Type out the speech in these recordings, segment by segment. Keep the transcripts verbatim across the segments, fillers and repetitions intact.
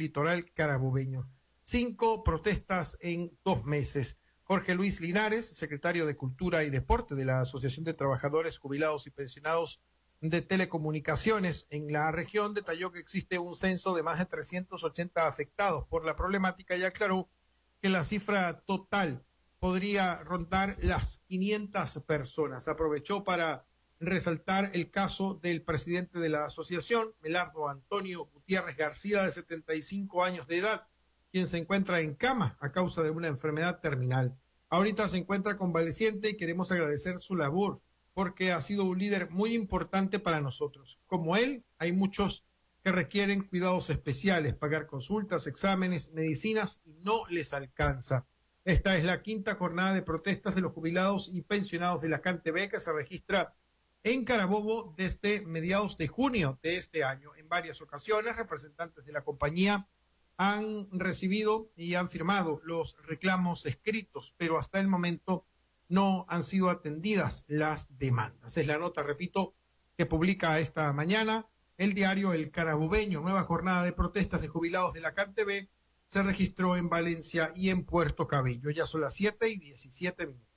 litoral carabobeño. Cinco protestas en dos meses. Jorge Luis Linares, secretario de Cultura y Deporte de la Asociación de Trabajadores Jubilados y Pensionados de Telecomunicaciones en la región, detalló que existe un censo de más de trescientos ochenta afectados por la problemática y aclaró que la cifra total podría rondar las quinientas personas. Aprovechó para resaltar el caso del presidente de la asociación, Melardo Antonio Gutiérrez García, de setenta y cinco años de edad, quien se encuentra en cama a causa de una enfermedad terminal. Ahorita se encuentra convaleciente y queremos agradecer su labor porque ha sido un líder muy importante para nosotros. Como él, hay muchos que requieren cuidados especiales, pagar consultas, exámenes, medicinas y no les alcanza. Esta es la quinta jornada de protestas de los jubilados y pensionados de la CanTV que se registra en Carabobo desde mediados de junio de este año. En varias ocasiones, representantes de la compañía han recibido y han firmado los reclamos escritos, pero hasta el momento no han sido atendidas las demandas. Es la nota, repito, que publica esta mañana el diario El Carabobeño. Nueva jornada de protestas de jubilados de la CanTV se registró en Valencia y en Puerto Cabello. Ya son las siete y diecisiete minutos.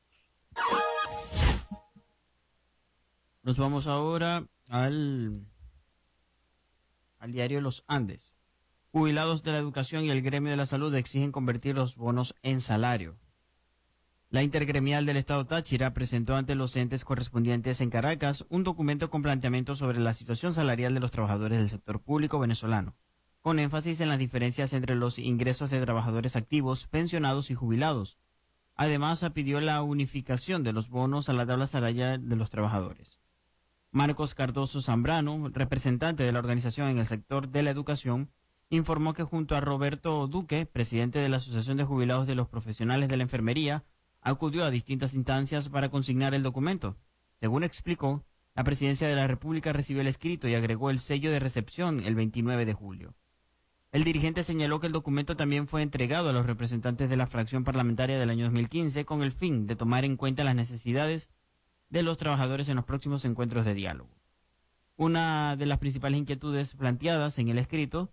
Nos vamos ahora al, al diario Los Andes. Jubilados de la educación y el gremio de la salud exigen convertir los bonos en salario. La Intergremial del Estado Táchira presentó ante los entes correspondientes en Caracas un documento con planteamientos sobre la situación salarial de los trabajadores del sector público venezolano, con énfasis en las diferencias entre los ingresos de trabajadores activos, pensionados y jubilados. Además, pidió la unificación de los bonos a la tabla salarial de los trabajadores. Marcos Cardoso Zambrano, representante de la organización en el sector de la educación, informó que junto a Roberto Duque, presidente de la Asociación de Jubilados de los Profesionales de la Enfermería, acudió a distintas instancias para consignar el documento. Según explicó, la Presidencia de la República recibió el escrito y agregó el sello de recepción el veintinueve de julio. El dirigente señaló que el documento también fue entregado a los representantes de la fracción parlamentaria del año dos mil quince con el fin de tomar en cuenta las necesidades de los trabajadores en los próximos encuentros de diálogo. Una de las principales inquietudes planteadas en el escrito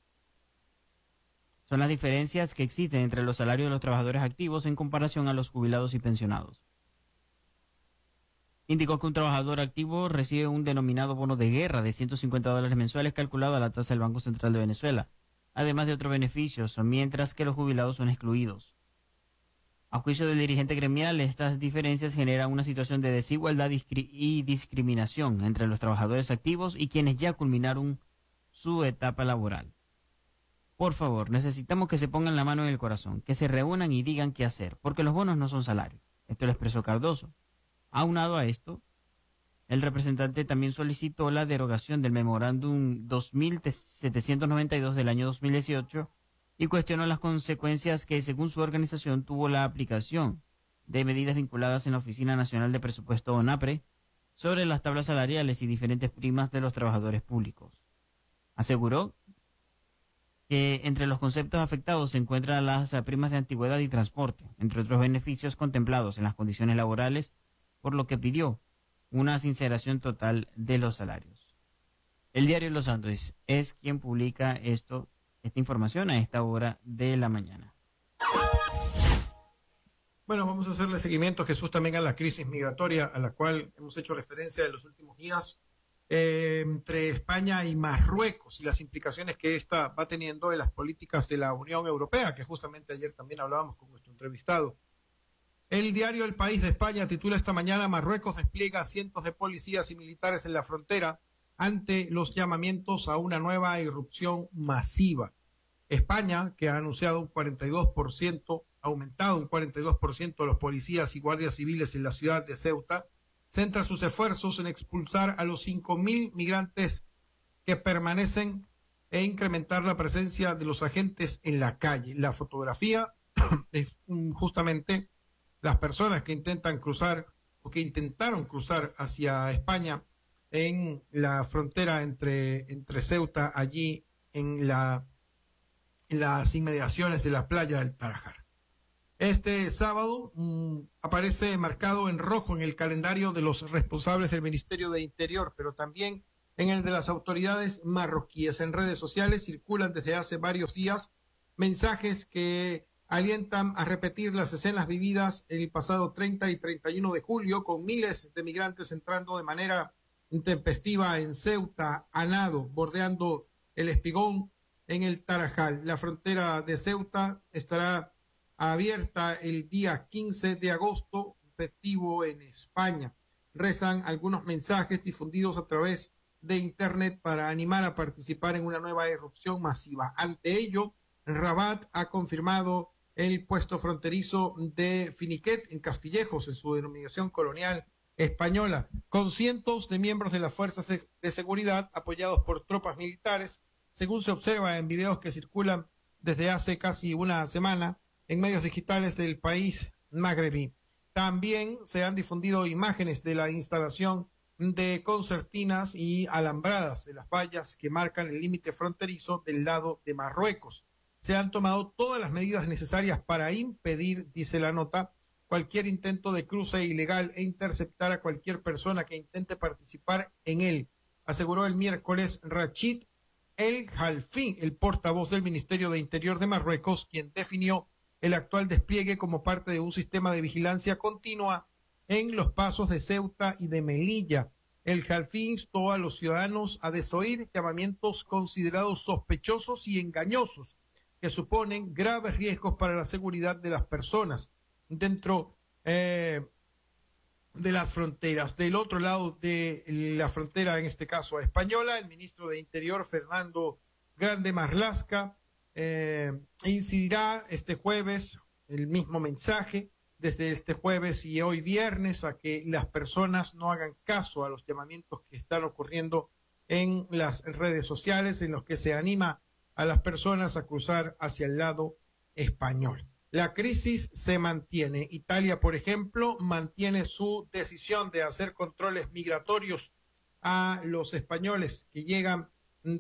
son las diferencias que existen entre los salarios de los trabajadores activos en comparación a los jubilados y pensionados. Indicó que un trabajador activo recibe un denominado bono de guerra de ciento cincuenta dólares mensuales calculado a la tasa del Banco Central de Venezuela, además de otros beneficios, mientras que los jubilados son excluidos. A juicio del dirigente gremial, estas diferencias generan una situación de desigualdad y discriminación entre los trabajadores activos y quienes ya culminaron su etapa laboral. Por favor, necesitamos que se pongan la mano en el corazón, que se reúnan y digan qué hacer, porque los bonos no son salarios. Esto lo expresó Cardoso. Aunado a esto, el representante también solicitó la derogación del memorándum dos mil setecientos noventa y dos del año dos mil dieciocho y cuestionó las consecuencias que, según su organización, tuvo la aplicación de medidas vinculadas en la Oficina Nacional de Presupuesto ONAPRE sobre las tablas salariales y diferentes primas de los trabajadores públicos. Aseguró que entre los conceptos afectados se encuentran las primas de antigüedad y transporte, entre otros beneficios contemplados en las condiciones laborales, por lo que pidió una sinceración total de los salarios. El diario Los Andes es quien publica esto, esta información a esta hora de la mañana. Bueno, vamos a hacerle seguimiento, Jesús, también a la crisis migratoria a la cual hemos hecho referencia en los últimos días. Eh, entre España y Marruecos y las implicaciones que esta va teniendo en las políticas de la Unión Europea, que justamente ayer también hablábamos con nuestro entrevistado. El diario El País de España titula esta mañana: Marruecos despliega cientos de policías y militares en la frontera ante los llamamientos a una nueva irrupción masiva. España, que ha anunciado un cuarenta y dos por ciento, ha aumentado un cuarenta y dos por ciento de los policías y guardias civiles en la ciudad de Ceuta, centra sus esfuerzos en expulsar a los cinco mil migrantes que permanecen e incrementar la presencia de los agentes en la calle. La fotografía es justamente las personas que intentan cruzar o que intentaron cruzar hacia España en la frontera entre, entre Ceuta, allí en, la, en las inmediaciones de la playa del Tarajar. Este sábado mmm, aparece marcado en rojo en el calendario de los responsables del Ministerio de Interior, pero también en el de las autoridades marroquíes. En redes sociales circulan desde hace varios días mensajes que alientan a repetir las escenas vividas el pasado treinta y treinta y uno de julio, con miles de migrantes entrando de manera intempestiva en Ceuta, a nado, bordeando el Espigón en el Tarajal. La frontera de Ceuta estará abierta el día quince de agosto, festivo en España. Rezan algunos mensajes difundidos a través de Internet para animar a participar en una nueva erupción masiva. Ante ello, Rabat ha confirmado el puesto fronterizo de Finiquet en Castillejos, en su denominación colonial española, con cientos de miembros de las fuerzas de seguridad apoyados por tropas militares, según se observa en videos que circulan desde hace casi una semana en medios digitales del país magrebí. También se han difundido imágenes de la instalación de concertinas y alambradas de las vallas que marcan el límite fronterizo del lado de Marruecos. Se han tomado todas las medidas necesarias para impedir, dice la nota, cualquier intento de cruce ilegal e interceptar a cualquier persona que intente participar en él, aseguró el miércoles Rachid El Khalfi, el portavoz del Ministerio de Interior de Marruecos, quien definió el actual despliegue como parte de un sistema de vigilancia continua en los pasos de Ceuta y de Melilla. El Khalfi instó a los ciudadanos a desoír llamamientos considerados sospechosos y engañosos, que suponen graves riesgos para la seguridad de las personas dentro eh, de las fronteras. Del otro lado de la frontera, en este caso española, el ministro de Interior, Fernando Grande Marlaska, eh, incidirá este jueves el mismo mensaje, desde este jueves y hoy viernes, a que las personas no hagan caso a los llamamientos que están ocurriendo en las redes sociales, en los que se anima a las personas a cruzar hacia el lado español. La crisis se mantiene. Italia, por ejemplo, mantiene su decisión de hacer controles migratorios a los españoles que llegan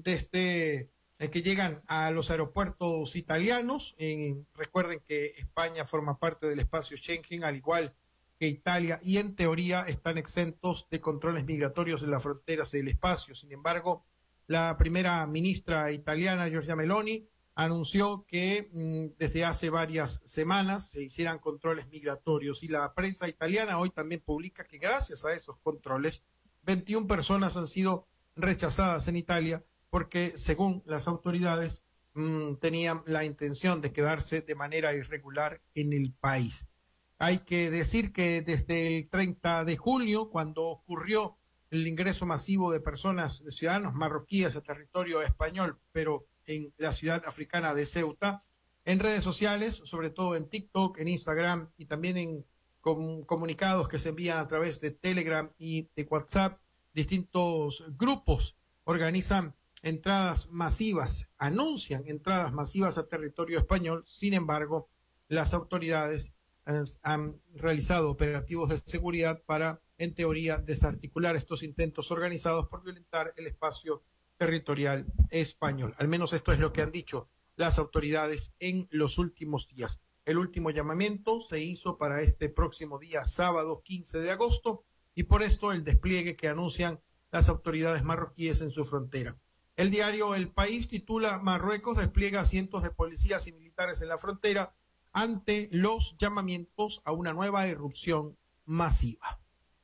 desde eh, que llegan a los aeropuertos italianos. Eh, recuerden que España forma parte del espacio Schengen, al igual que Italia, y en teoría están exentos de controles migratorios en las fronteras del espacio. Sin embargo, la primera ministra italiana, Giorgia Meloni, anunció que mmm, desde hace varias semanas se hicieran controles migratorios, y la prensa italiana hoy también publica que gracias a esos controles veintiuna personas han sido rechazadas en Italia porque, según las autoridades, mmm, tenían la intención de quedarse de manera irregular en el país. Hay que decir que desde el treinta de julio, cuando ocurrió el ingreso masivo de personas, de ciudadanos marroquíes a territorio español, pero en la ciudad africana de Ceuta, en redes sociales, sobre todo en TikTok, en Instagram y también en com comunicados que se envían a través de Telegram y de WhatsApp, distintos grupos organizan entradas masivas, anuncian entradas masivas a territorio español. Sin embargo, las autoridades han realizado operativos de seguridad para, en teoría, desarticular estos intentos organizados por violentar el espacio territorial español. Al menos esto es lo que han dicho las autoridades en los últimos días. El último llamamiento se hizo para este próximo día, sábado quince de agosto, y por esto el despliegue que anuncian las autoridades marroquíes en su frontera. El diario El País titula: Marruecos despliega cientos de policías y militares en la frontera ante los llamamientos a una nueva erupción masiva.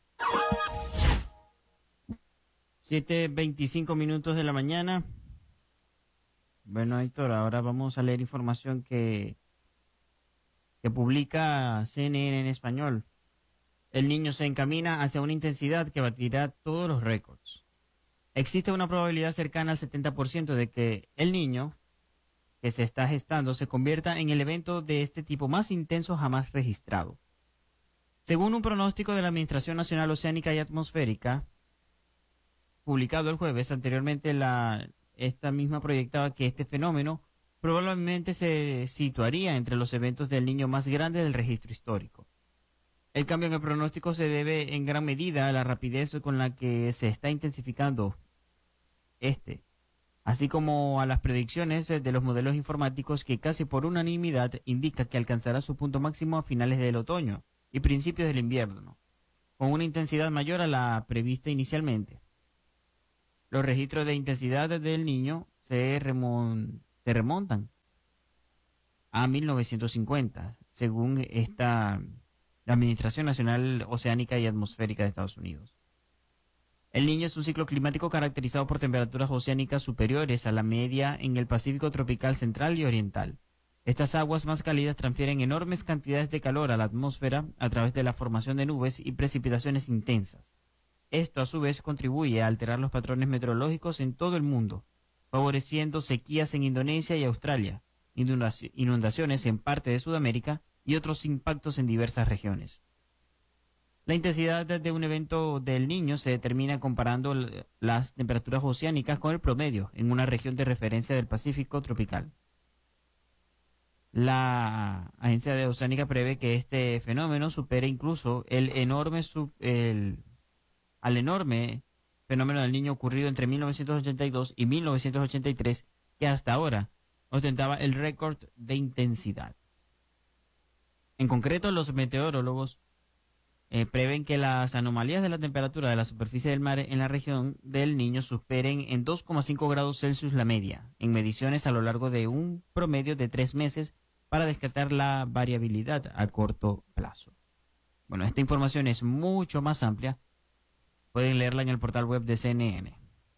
siete veinticinco minutos de la mañana. Bueno, Héctor, ahora vamos a leer información que, que publica C N N en español. El niño se encamina hacia una intensidad que batirá todos los récords. Existe una probabilidad cercana al setenta por ciento de que el niño que se está gestando se convierta en el evento de este tipo más intenso jamás registrado. Según un pronóstico de la Administración Nacional Oceánica y Atmosférica, publicado el jueves, anteriormente la, esta misma proyectaba que este fenómeno probablemente se situaría entre los eventos del niño más grande del registro histórico. El cambio en el pronóstico se debe en gran medida a la rapidez con la que se está intensificando este, así como a las predicciones de los modelos informáticos que casi por unanimidad indica que alcanzará su punto máximo a finales del otoño y principios del invierno, con una intensidad mayor a la prevista inicialmente. Los registros de intensidad del Niño se, remon- se remontan a mil novecientos cincuenta, según esta la Administración Nacional Oceánica y Atmosférica de Estados Unidos. El Niño es un ciclo climático caracterizado por temperaturas oceánicas superiores a la media en el Pacífico tropical central y oriental. Estas aguas más cálidas transfieren enormes cantidades de calor a la atmósfera a través de la formación de nubes y precipitaciones intensas. Esto, a su vez, contribuye a alterar los patrones meteorológicos en todo el mundo, favoreciendo sequías en Indonesia y Australia, inundaciones en parte de Sudamérica y otros impactos en diversas regiones. La intensidad de un evento del Niño se determina comparando las temperaturas oceánicas con el promedio en una región de referencia del Pacífico tropical. La Agencia de Oceánica prevé que este fenómeno supere incluso el enorme sub, el, al enorme fenómeno del Niño ocurrido entre mil novecientos ochenta y dos y mil novecientos ochenta y tres, que hasta ahora ostentaba el récord de intensidad. En concreto, los meteorólogos eh, prevén que las anomalías de la temperatura de la superficie del mar en la región del Niño superen en dos coma cinco grados Celsius la media, en mediciones a lo largo de un promedio de tres meses para descartar la variabilidad a corto plazo. Bueno, esta información es mucho más amplia. Pueden leerla en el portal web de C N N.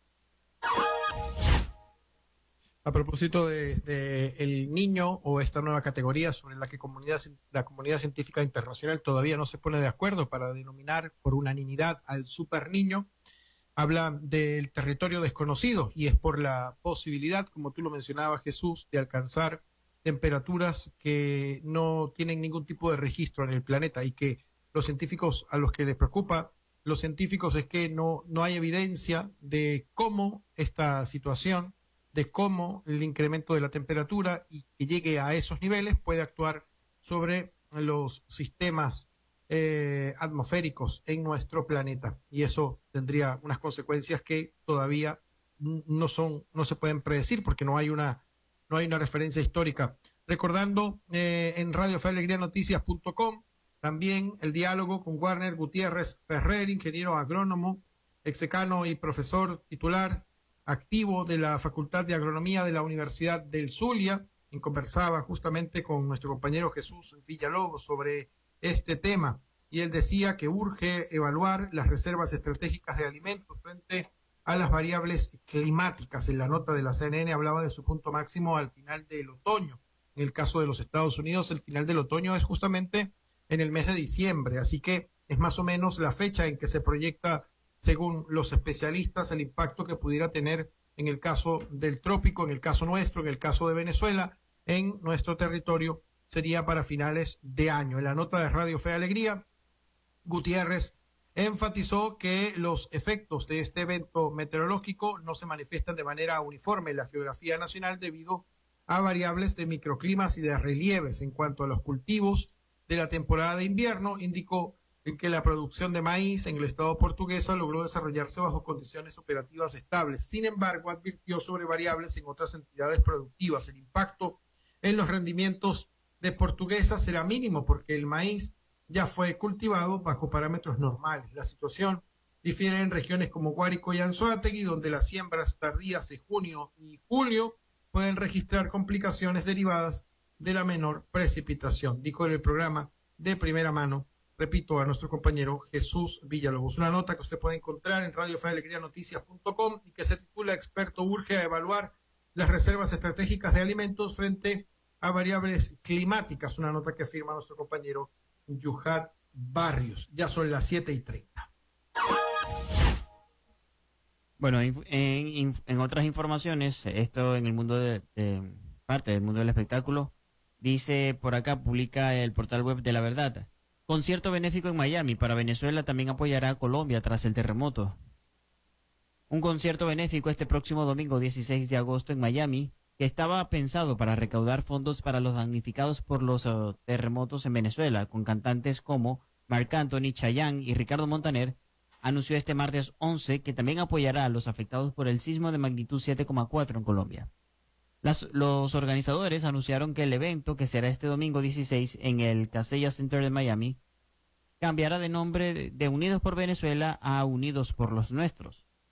A propósito de, de el Niño o esta nueva categoría sobre la que comunidad, la comunidad científica internacional todavía no se pone de acuerdo para denominar por unanimidad al Super Niño, habla del territorio desconocido y es por la posibilidad, como tú lo mencionabas, Jesús, de alcanzar temperaturas que no tienen ningún tipo de registro en el planeta y que los científicos, a los que les preocupa, los científicos es que no, no hay evidencia de cómo esta situación, de cómo el incremento de la temperatura y que llegue a esos niveles puede actuar sobre los sistemas eh, atmosféricos en nuestro planeta. Y eso tendría unas consecuencias que todavía no son, no se pueden predecir porque no hay una, no hay una referencia histórica. Recordando eh, en radio fe alegría noticias punto com también el diálogo con Warner Gutiérrez Ferrer, ingeniero agrónomo, exdecano y profesor titular activo de la Facultad de Agronomía de la Universidad del Zulia, quien conversaba justamente con nuestro compañero Jesús Villalobos sobre este tema. Y él decía que urge evaluar las reservas estratégicas de alimentos frente a las variables climáticas. En la nota de la C N N hablaba de su punto máximo al final del otoño. En el caso de los Estados Unidos, el final del otoño es justamente en el mes de diciembre, así que es más o menos la fecha en que se proyecta, según los especialistas, el impacto que pudiera tener en el caso del trópico, en el caso nuestro, en el caso de Venezuela, en nuestro territorio, sería para finales de año. En la nota de Radio Fe Alegría, Gutiérrez enfatizó que los efectos de este evento meteorológico no se manifiestan de manera uniforme en la geografía nacional debido a variables de microclimas y de relieves. En cuanto a los cultivos de la temporada de invierno, indicó en que la producción de maíz en el estado portuguesa logró desarrollarse bajo condiciones operativas estables. Sin embargo, advirtió sobre variables en otras entidades productivas. El impacto en los rendimientos de Portuguesa será mínimo porque el maíz ya fue cultivado bajo parámetros normales. La situación difiere en regiones como Guárico y Anzoátegui, donde las siembras tardías de junio y julio pueden registrar complicaciones derivadas de la menor precipitación, dijo en el programa de primera mano, repito, a nuestro compañero Jesús Villalobos. Una nota que usted puede encontrar en radio fe alegría noticias punto com y que se titula Experto urge a evaluar las reservas estratégicas de alimentos frente a variables climáticas. Una nota que firma nuestro compañero Yuhat Barrios. Ya son las siete y treinta. Bueno, en, en, en otras informaciones, esto en el mundo de, de parte del mundo del espectáculo, dice por acá, publica el portal web de La Verdad. Concierto benéfico en Miami para Venezuela también apoyará a Colombia tras el terremoto. Un concierto benéfico este próximo domingo dieciséis de agosto en Miami, que estaba pensado para recaudar fondos para los damnificados por los uh, terremotos en Venezuela, con cantantes como Marc Anthony, Chayanne y Ricardo Montaner, anunció este martes once que también apoyará a los afectados por el sismo de magnitud siete coma cuatro en Colombia. Las, los organizadores anunciaron que el evento, que será este domingo dieciséis en el Casella Center de Miami, cambiará de nombre de, de Unidos por Venezuela a Unidos por los Nuestros.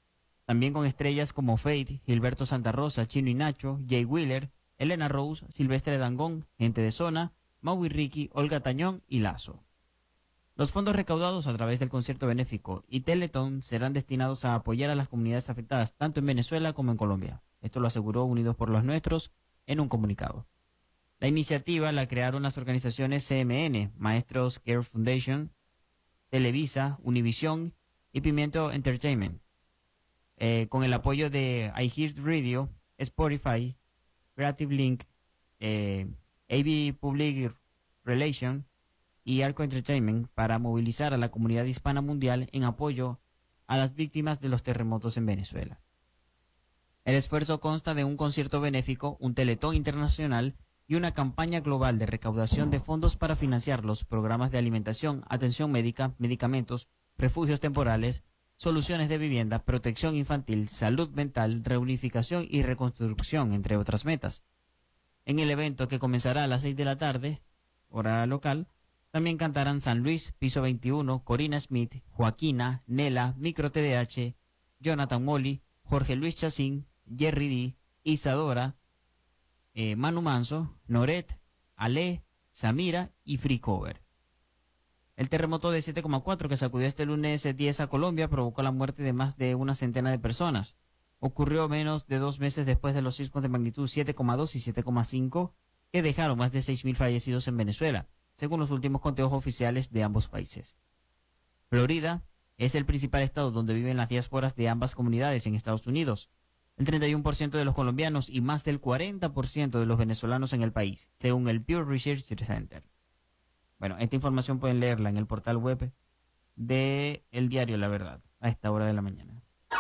también con estrellas como Fate, Gilberto Santa Rosa, Chino y Nacho, Jay Wheeler, Elena Rose, Silvestre Dangond, Gente de Zona, Mau y Ricky, Olga Tañón y Lazo. Los fondos recaudados a través del concierto benéfico y Teletón serán destinados a apoyar a las comunidades afectadas tanto en Venezuela como en Colombia. Esto lo aseguró Unidos por los Nuestros en un comunicado. La iniciativa la crearon las organizaciones C M N, Maestros Care Foundation, Televisa, Univision y Pimiento Entertainment, eh, con el apoyo de iHeartRadio, Spotify, Creative Link, eh, A B Public Relations y Arco Entertainment para movilizar a la comunidad hispana mundial en apoyo a las víctimas de los terremotos en Venezuela. El esfuerzo consta de un concierto benéfico, un teletón internacional y una campaña global de recaudación de fondos para financiar los programas de alimentación, atención médica, medicamentos, refugios temporales, soluciones de vivienda, protección infantil, salud mental, reunificación y reconstrucción, entre otras metas. En el evento, que comenzará a las seis de la tarde, hora local, también cantarán San Luis, Piso veintiuno, Corina Smith, Joaquina, Nela, Micro T D H, Jonathan Molly, Jorge Luis Chacín, Jerry D, Isadora, eh, Manu Manso, Noret, Ale, Samira y Free Cover. El terremoto de siete coma cuatro que sacudió este lunes diez a Colombia provocó la muerte de más de una centena de personas. Ocurrió menos de dos meses después de los sismos de magnitud siete coma dos y siete coma cinco que dejaron más de seis mil fallecidos en Venezuela, según los últimos conteos oficiales de ambos países. Florida es el principal estado donde viven las diásporas de ambas comunidades en Estados Unidos. El treinta y uno por ciento de los colombianos y más del cuarenta por ciento de los venezolanos en el país, según el Pew Research Center. Bueno, esta información pueden leerla en el portal web de El Diario La Verdad, a esta hora de la mañana.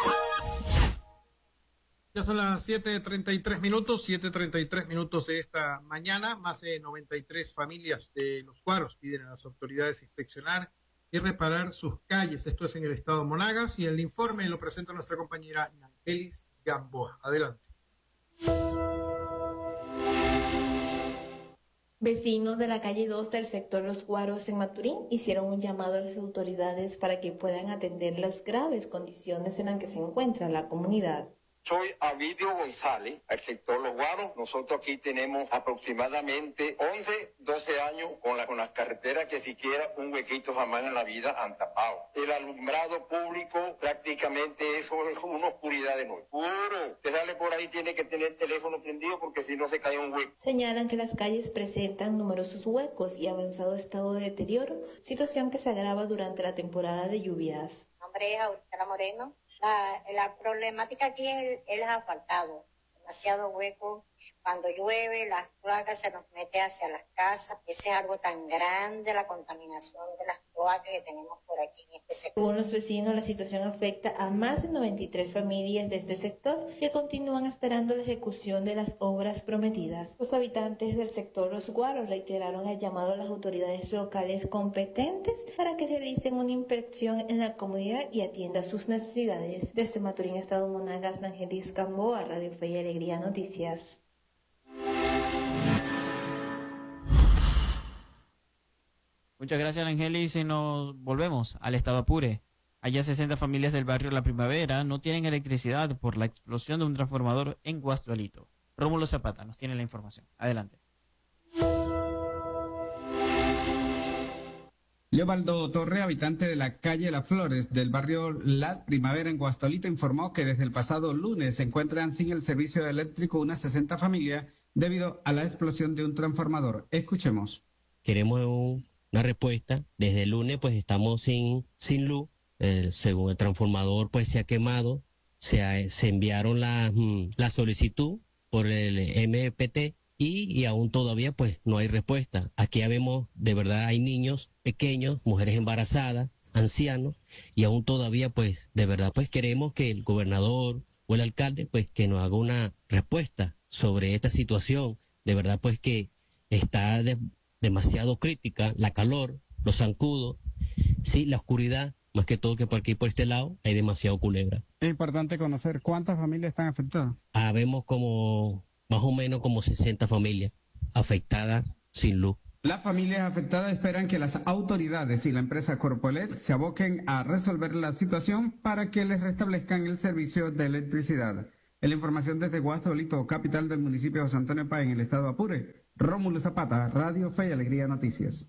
Ya son las siete treinta y tres minutos, siete treinta y tres minutos de esta mañana. Más de noventa y tres familias de Los Guaros piden a las autoridades inspeccionar y reparar sus calles. Esto es en el estado de Monagas y el informe lo presenta nuestra compañera Nangelis Gamboa. Adelante. Vecinos de la calle dos del sector Los Guaros en Maturín hicieron un llamado a las autoridades para que puedan atender las graves condiciones en las que se encuentra la comunidad. Soy Avidio González, al sector Los Guaros. Nosotros aquí tenemos aproximadamente once, doce años con, la, con las carreteras que siquiera un huequito jamás en la vida han tapado. El alumbrado público prácticamente eso es una oscuridad de noche. Puro. Te sale por ahí, tiene que tener el teléfono prendido porque si no se cae un hueco. Señalan que las calles presentan numerosos huecos y avanzado estado de deterioro, situación que se agrava durante la temporada de lluvias. Mi nombre es Aurora Moreno. La, la problemática aquí es el, el asfaltado, demasiado hueco. Cuando llueve, las cloacas se nos mete hacia las casas. Ese es algo tan grande, la contaminación de las cloacas que tenemos por aquí en este sector. Según los vecinos, la situación afecta a más de noventa y tres familias de este sector que continúan esperando la ejecución de las obras prometidas. Los habitantes del sector Los Guaros reiteraron el llamado a las autoridades locales competentes para que realicen una inspección en la comunidad y atienda sus necesidades. Desde Maturín, Estado Monagas, Nangelis Gamboa, Radio Fe y Alegría Noticias. Muchas gracias, Angelis, y nos volvemos al estado Apure. Allá sesenta familias del barrio La Primavera no tienen electricidad por la explosión de un transformador en Guastualito. Rómulo Zapata nos tiene la información. Adelante. Leobaldo Torre, habitante de la calle Las Flores del barrio La Primavera en Guastualito, informó que desde el pasado lunes se encuentran sin el servicio eléctrico unas sesenta familias debido a la explosión de un transformador. Escuchemos. Queremos un, una respuesta. Desde el lunes pues estamos sin, sin luz. Eh, según el transformador pues se ha quemado. Se, ha, se enviaron la, la solicitud por el M P T. Y, y aún todavía pues no hay respuesta. Aquí ya vemos, de verdad hay niños pequeños, mujeres embarazadas, ancianos, y aún todavía pues de verdad pues queremos que el gobernador o el alcalde pues que nos haga una respuesta sobre esta situación. De verdad pues que está de, demasiado crítica, la calor, los zancudos, sí, la oscuridad, más que todo que por aquí por este lado hay demasiado culebra. Es importante conocer cuántas familias están afectadas. Ah, vemos como más o menos como sesenta familias afectadas sin luz. Las familias afectadas esperan que las autoridades y la empresa Corpoelec se aboquen a resolver la situación para que les restablezcan el servicio de electricidad. En la información desde Guastolito, capital del municipio de José Antonio Páez, en el estado de Apure, Rómulo Zapata, Radio Fe y Alegría Noticias.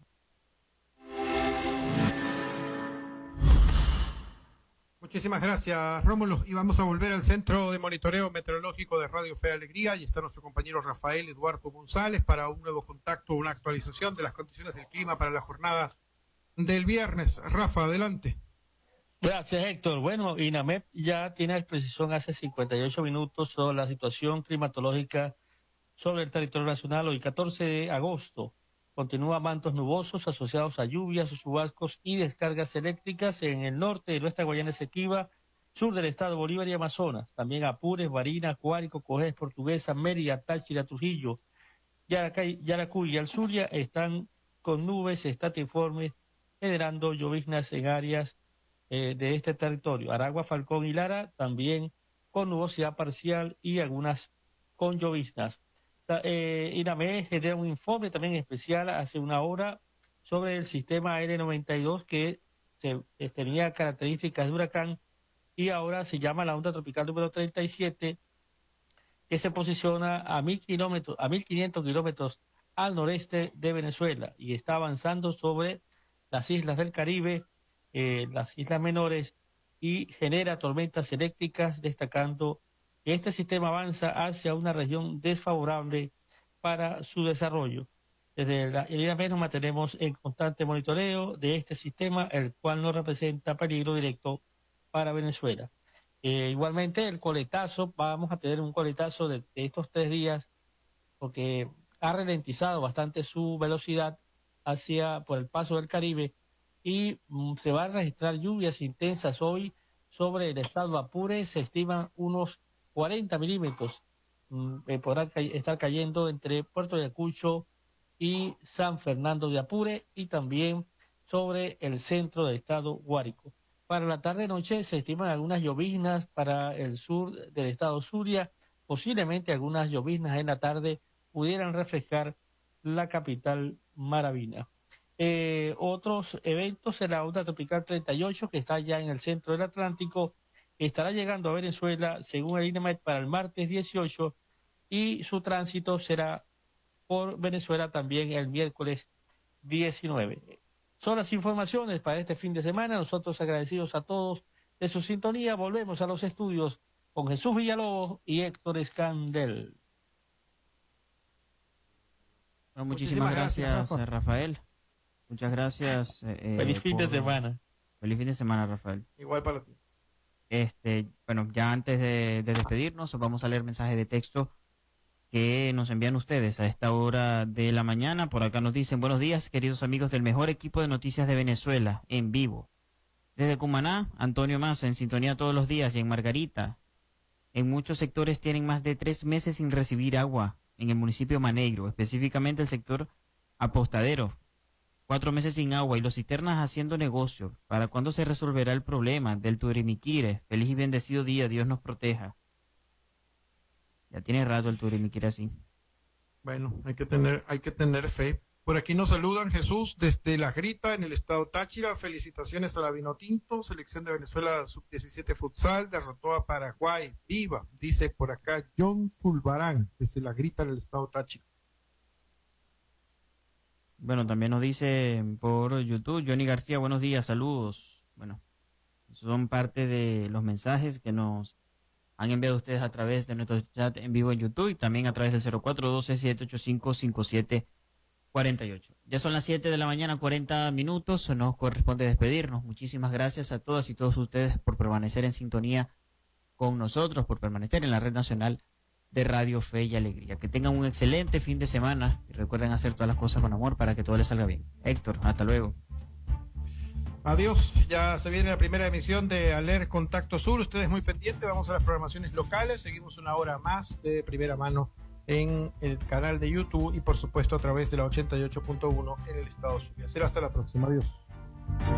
Muchísimas gracias, Rómulo. Y vamos a volver al Centro de Monitoreo Meteorológico de Radio Fe y Alegría. Y está nuestro compañero Rafael Eduardo González para un nuevo contacto, una actualización de las condiciones del clima para la jornada del viernes. Rafa, adelante. Gracias, Héctor. Bueno, INAMEP ya tiene exposición hace cincuenta y ocho minutos sobre la situación climatológica sobre el territorio nacional. Hoy, catorce de agosto, continúa mantos nubosos asociados a lluvias, chubascos y descargas eléctricas en el norte de nuestra Guayana Esequiba, sur del estado Bolívar y Amazonas. También Apures, Barinas, Guárico, Cogés, Portuguesa, Mérida, Táchira, Trujillo, Yaracay, Yaracuy y el Zulia están con nubes estatiformes generando lloviznas en áreas eh, de este territorio. Aragua, Falcón y Lara también con nubosidad parcial y algunas con lloviznas. Eh, INAME genera un informe también especial hace una hora sobre el sistema A L noventa y dos que se, eh, tenía características de huracán y ahora se llama la onda tropical número treinta y siete, que se posiciona a mil kilómetros, a mil quinientos kilómetros al noreste de Venezuela y está avanzando sobre las islas del Caribe, eh, las islas menores, y genera tormentas eléctricas, destacando que este sistema avanza hacia una región desfavorable para su desarrollo. Desde la, el INAME nos mantenemos en constante monitoreo de este sistema, el cual no representa peligro directo para Venezuela. Eh, igualmente, el coletazo, vamos a tener un coletazo de, de estos tres días, porque ha ralentizado bastante su velocidad hacia por el paso del Caribe y mm, se va a registrar lluvias intensas hoy sobre el estado de Apure. Se estiman unos cuarenta milímetros, eh, podrán ca estar cayendo entre Puerto Ayacucho y San Fernando de Apure y también sobre el centro del estado Guárico. Para la tarde-noche se estiman algunas lloviznas para el sur del estado Zulia, posiblemente algunas lloviznas en la tarde pudieran reflejar la capital Maravina. Eh, otros eventos en la onda tropical treinta y ocho, que está ya en el centro del Atlántico, estará llegando a Venezuela, según el INAMET, para el martes dieciocho, y su tránsito será por Venezuela también el miércoles diecinueve. Son las informaciones para este fin de semana. Nosotros agradecidos a todos de su sintonía. Volvemos a los estudios con Jesús Villalobos y Héctor Escandel. Bueno, muchísimas, muchísimas gracias, gracias Rafa. Rafael. Muchas gracias. Eh, Feliz fin por... de semana. Feliz fin de semana, Rafael. Igual para ti. Este, bueno, ya antes de, de despedirnos, vamos a leer mensajes de texto que nos envían ustedes a esta hora de la mañana. Por acá nos dicen: buenos días, queridos amigos del mejor equipo de noticias de Venezuela, en vivo. Desde Cumaná, Antonio Massa, en sintonía todos los días, y en Margarita. En muchos sectores tienen más de tres meses sin recibir agua, en el municipio Manegro, específicamente el sector Apostadero. Cuatro meses sin agua y los cisternas haciendo negocio. ¿Para cuándo se resolverá el problema del Turimiquire? Feliz y bendecido día, Dios nos proteja. Ya tiene rato el Turimiquire así. Bueno, hay que tener, hay que tener fe. Por aquí nos saludan, Jesús, desde La Grita, en el estado Táchira. Felicitaciones a la Vinotinto, selección de Venezuela sub diecisiete futsal, derrotó a Paraguay. ¡Viva! Dice por acá John Zulbarán, desde La Grita, en el estado Táchira. Bueno, también nos dice por YouTube Johnny García, buenos días, saludos. Bueno, son parte de los mensajes que nos han enviado ustedes a través de nuestro chat en vivo en YouTube y también a través del cero cuatro uno dos, siete ocho cinco, cinco siete cuatro ocho. Ya son las siete de la mañana, cuarenta minutos, nos corresponde despedirnos. Muchísimas gracias a todas y todos ustedes por permanecer en sintonía con nosotros, por permanecer en la red nacional de Radio Fe y Alegría. Que tengan un excelente fin de semana y recuerden hacer todas las cosas con amor para que todo les salga bien. Héctor, hasta luego. Adiós, ya se viene la primera emisión de Aler Contacto Sur. Ustedes muy pendientes, vamos a las programaciones locales. Seguimos una hora más de primera mano en el canal de YouTube y por supuesto a través de la ochenta y ocho punto uno en el estado Zulia. Será hasta la próxima. Adiós.